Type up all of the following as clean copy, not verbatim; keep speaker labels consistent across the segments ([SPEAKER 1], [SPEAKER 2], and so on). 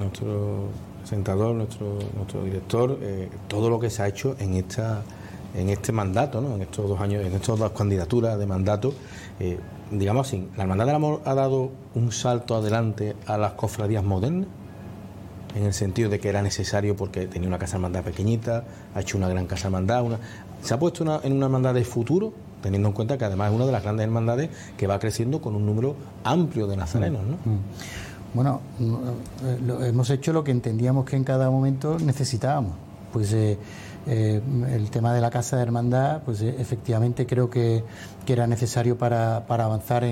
[SPEAKER 1] nuestro presentador, nuestro director, todo lo que se ha hecho en este mandato, ¿no? En estos 2 años, en estas 2 candidaturas de mandato. Digamos así, ¿la Hermandad del Amor ha dado un salto adelante a las cofradías modernas? En el sentido de que era necesario porque tenía una casa hermandad pequeñita, ha hecho una gran casa hermandad, se ha puesto en una hermandad de futuro, teniendo en cuenta que además es una de las grandes hermandades que va creciendo con un número amplio de nazarenos, ¿no?
[SPEAKER 2] Bueno, hemos hecho lo que entendíamos que en cada momento necesitábamos. Pues el tema de la casa de hermandad, pues efectivamente creo que era necesario para avanzar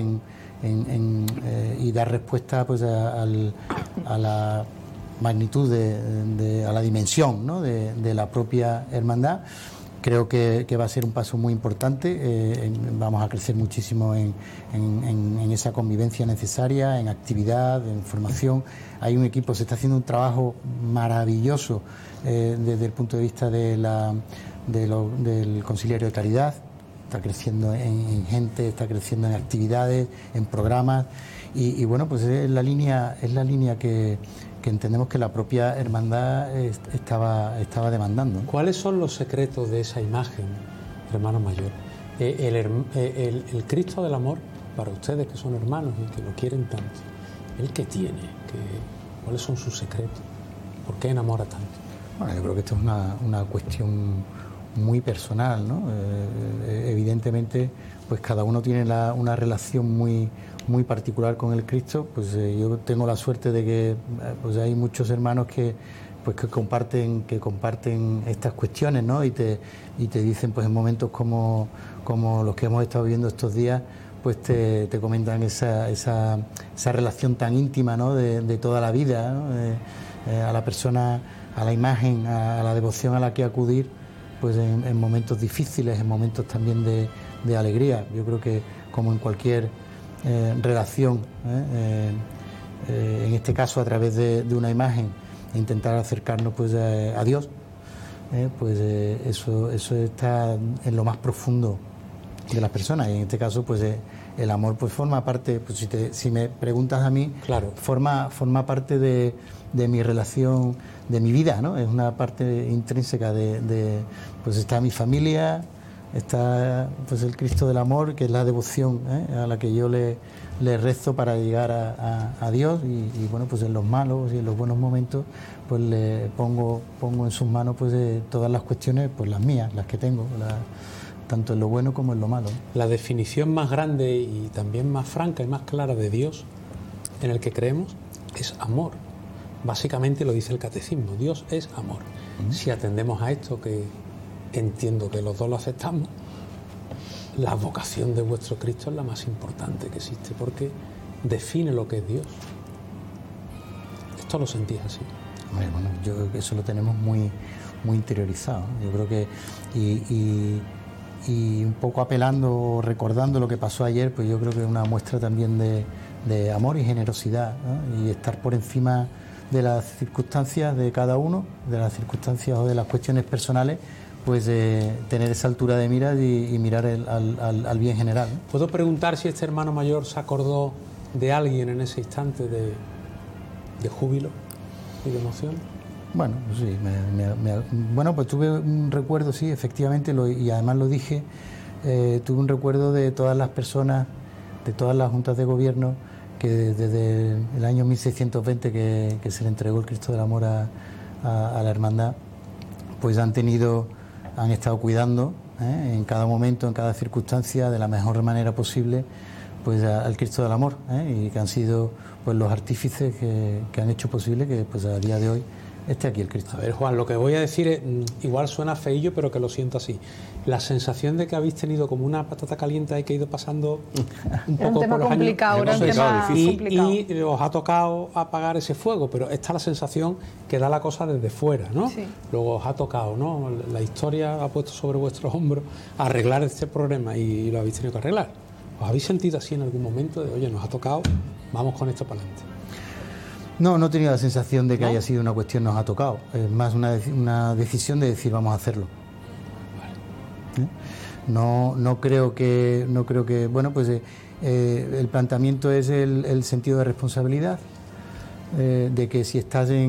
[SPEAKER 2] y dar respuesta pues a la magnitud a la dimensión, ¿no? de la propia hermandad. Creo que va a ser un paso muy importante. Vamos a crecer muchísimo en esa convivencia necesaria, en actividad, en formación. Hay un equipo, se está haciendo un trabajo maravilloso desde el punto de vista del Conciliario de Caridad. Está creciendo en gente, está creciendo en actividades, en programas. Y bueno, pues es la línea que entendemos que la propia hermandad estaba demandando.
[SPEAKER 3] ¿Cuáles son los secretos de esa imagen, hermano mayor? El Cristo del Amor, para ustedes que son hermanos y que lo quieren tanto, ¿el qué tiene? ¿Cuáles son sus secretos? ¿Por qué enamora tanto?
[SPEAKER 2] Bueno, yo creo que esto es una cuestión muy personal, ¿no? Evidentemente, pues cada uno tiene una relación muy particular con el Cristo. Pues yo tengo la suerte de que pues hay muchos hermanos que comparten estas cuestiones, ¿no? Y te dicen, pues en momentos como los que hemos estado viviendo estos días, pues te comentan esa relación tan íntima, ¿no? de toda la vida, ¿no? A la persona, a la imagen, a la devoción a la que acudir, pues en momentos difíciles, en momentos también de alegría. Yo creo que como en cualquier relación, en este caso a través de una imagen, intentar acercarnos pues a Dios, pues eso está en lo más profundo de las personas, y en este caso pues el amor pues forma parte, pues si me preguntas a mí,
[SPEAKER 3] claro,
[SPEAKER 2] forma parte de mi relación, de mi vida, ¿no? Es una parte intrínseca pues está mi familia, está pues el Cristo del Amor, que es la devoción a la que yo le rezo para llegar a Dios, y bueno, pues en los malos y en los buenos momentos pues le pongo en sus manos pues todas las cuestiones, pues las mías, las que tengo, tanto en lo bueno como en lo malo.
[SPEAKER 3] La definición más grande y también más franca y más clara de Dios en el que creemos es amor. Básicamente lo dice el catecismo, Dios es amor. Si atendemos a esto, que entiendo que los dos lo aceptamos, la vocación de vuestro Cristo es la más importante que existe, porque define lo que es Dios. Esto lo sentís así.
[SPEAKER 2] Bueno, yo creo que eso lo tenemos muy interiorizado, ¿no? Yo creo que y un poco apelando, recordando lo que pasó ayer, pues yo creo que es una muestra también de amor y generosidad, ¿no? Y estar por encima de las circunstancias de cada uno, de las circunstancias o de las cuestiones personales, pues tener esa altura de miras y mirar al bien general, ¿no?
[SPEAKER 3] ¿Puedo preguntar si este hermano mayor se acordó de alguien en ese instante de júbilo y de emoción?
[SPEAKER 2] Bueno, sí, bueno, pues tuve un recuerdo, sí, efectivamente, y además lo dije, tuve un recuerdo de todas las personas, de todas las juntas de gobierno, que desde el año 1620 que se le entregó el Cristo del Amor a la hermandad, pues han estado cuidando en cada momento, en cada circunstancia, de la mejor manera posible, pues al Cristo del Amor, y que han sido pues los artífices que han hecho posible que pues a día de hoy esté aquí el Cristo.
[SPEAKER 3] A ver, Juan, lo que voy a decir es, igual suena feillo, pero que lo siento así. La sensación de que habéis tenido como una patata caliente ahí que ha ido pasando un poco por los años, y os ha tocado apagar ese fuego, pero esta es la sensación que da la cosa desde fuera, ¿no? Sí. Luego os ha tocado, ¿no? La historia ha puesto sobre vuestros hombros arreglar este problema y lo habéis tenido que arreglar. ¿Os habéis sentido así en algún momento de, oye, nos ha tocado, vamos con esto para adelante?
[SPEAKER 2] No he tenido la sensación de que haya sido una cuestión nos ha tocado. Es más una decisión de decir vamos a hacerlo. No creo que bueno, pues el planteamiento es el sentido de responsabilidad, de que si estás en